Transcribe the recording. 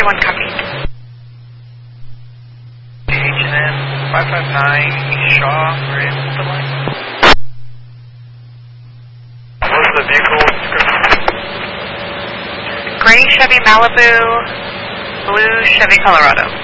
31 copy. H&M 559 East Shaw, we're in the line. What was the vehicle description? Gray Chevy Malibu, blue Chevy Colorado.